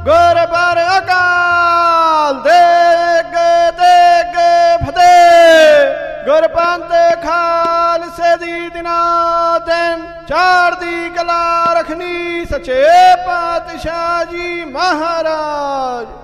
ਗੁਰ ਪਰ ਅਕਾਲ ਦੇਗੇ ਫਤਿਹ। ਗੁਰਪੰਥ ਖਾਲਸੇ ਦੀ ਦਿਨਾਂ ਦਿਨ ਚੜ੍ਹਦੀ ਕਲਾ ਰੱਖਣੀ। ਸੱਚੇ ਪਾਤਸ਼ਾਹ ਜੀ ਮਹਾਰਾਜ।